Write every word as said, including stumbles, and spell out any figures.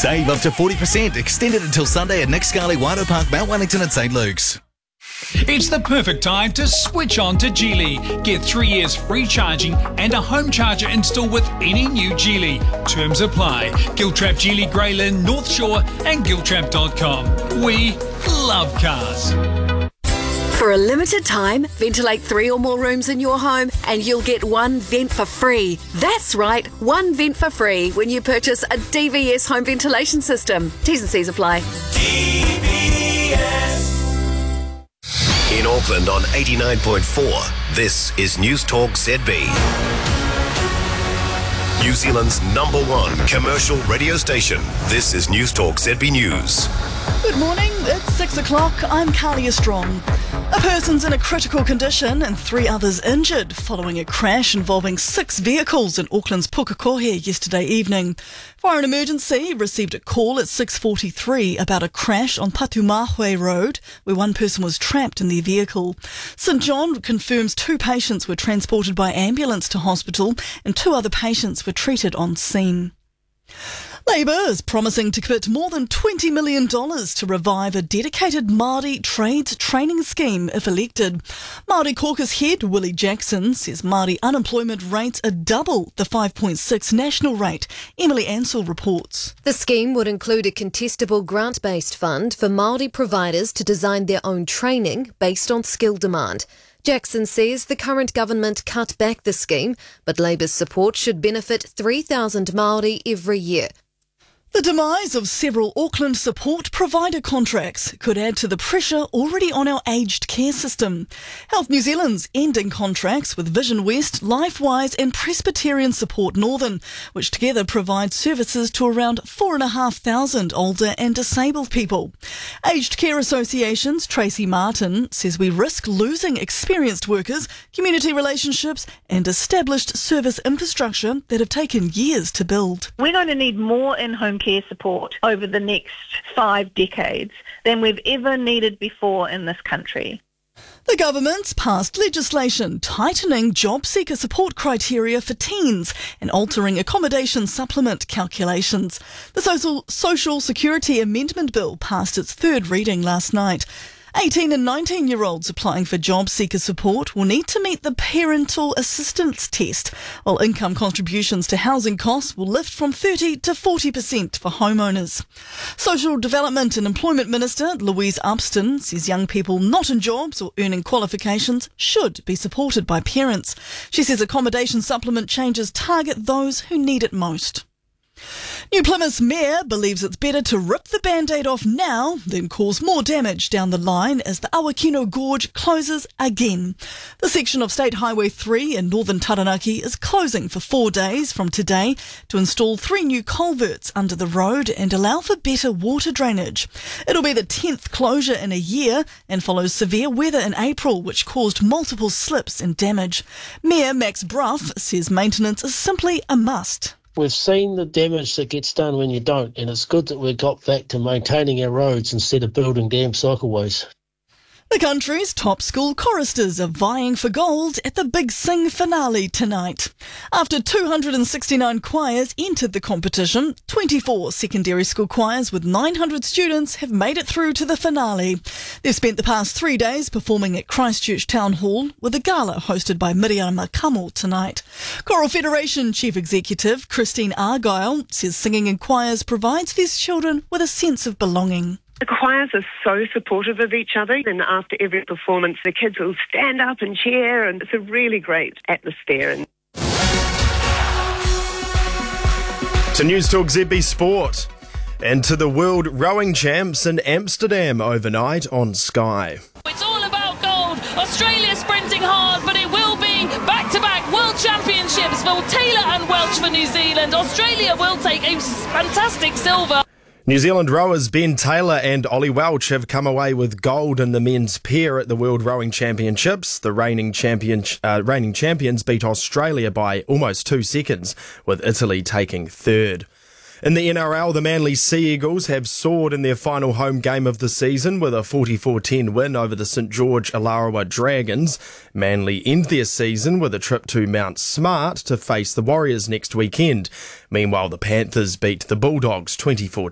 Save up to forty percent. Extended until Sunday at Nick Scali, Waido Park, Mount Wellington and St Luke's. It's the perfect time to switch on to Geely. Get three years free charging and a home charger installed with any new Geely. Terms apply. Giltrap Geely Greyland, North Shore and giltrap dot com. We love cars. For a limited time, ventilate three or more rooms in your home and you'll get one vent for free. That's right, one vent for free when you purchase a D V S home ventilation system. T's and C's apply. D V S. In Auckland on eighty-nine point four, this is News Talk Z B. New Zealand's number one commercial radio station. This is News Talk Z B News. Good morning, it's six o'clock. I'm Carlia Strong. A person's in a critical condition and three others injured following a crash involving six vehicles in Auckland's Pukekohe yesterday evening. Fire and Emergency received a call at six forty-three about a crash on Patumahue Road where one person was trapped in their vehicle. St John confirms two patients were transported by ambulance to hospital and two other patients were treated on scene. Labour is promising to commit more than twenty million dollars to revive a dedicated Māori trades training scheme if elected. Māori caucus head Willie Jackson says Māori unemployment rates are double the five point six national rate. Emily Ansell reports. The scheme would include a contestable grant-based fund for Māori providers to design their own training based on skill demand. Jackson says the current government cut back the scheme, but Labour's support should benefit three thousand Māori every year. The demise of several Auckland support provider contracts could add to the pressure already on our aged care system. Health New Zealand's ending contracts with Vision West, LifeWise and Presbyterian Support Northern, which together provide services to around four thousand five hundred older and disabled people. Aged Care Association's Tracy Martin says we risk losing experienced workers, community relationships and established service infrastructure that have taken years to build. We're going to need more in-home care support over the next five decades than we've ever needed before in this country. The government's passed legislation tightening job seeker support criteria for teens and altering accommodation supplement calculations. The Social, Social Security Amendment Bill passed its third reading last night. eighteen and nineteen year olds applying for job seeker support will need to meet the parental assistance test, while income contributions to housing costs will lift from thirty to forty percent for homeowners. Social Development and Employment Minister Louise Upston says young people not in jobs or earning qualifications should be supported by parents. She says accommodation supplement changes target those who need it most. New Plymouth's mayor believes it's better to rip the band-aid off now than cause more damage down the line as the Awakino Gorge closes again. The section of State Highway three in northern Taranaki is closing for four days from today to install three new culverts under the road and allow for better water drainage. It'll be the tenth closure in a year and follows severe weather in April, which caused multiple slips and damage. Mayor Max Bruff says maintenance is simply a must. We've seen the damage that gets done when you don't, and it's good that we got back to maintaining our roads instead of building damn cycleways. The country's top school choristers are vying for gold at the Big Sing finale tonight. After two hundred sixty-nine choirs entered the competition, twenty-four secondary school choirs with nine hundred students have made it through to the finale. They've spent the past three days performing at Christchurch Town Hall with a gala hosted by Miriam Makamo tonight. Choral Federation Chief Executive Christine Argyle says singing in choirs provides these children with a sense of belonging. The choirs are so supportive of each other, and after every performance the kids will stand up and cheer, and it's a really great atmosphere. To News Talk Z B Sport and to the World Rowing Champs in Amsterdam overnight on Sky. It's all about gold. Australia sprinting hard, but it will be back-to-back World Championships for Taylor and Welch for New Zealand. Australia will take a fantastic silver. New Zealand rowers Ben Taylor and Ollie Welch have come away with gold in the men's pair at the World Rowing Championships. The reigning, champion, uh, reigning champions beat Australia by almost two seconds, with Italy taking third. In the N R L, the Manly Sea Eagles have soared in their final home game of the season with a forty-four ten win over the St George Illawarra Dragons. Manly end their season with a trip to Mount Smart to face the Warriors next weekend. Meanwhile, the Panthers beat the Bulldogs twenty-four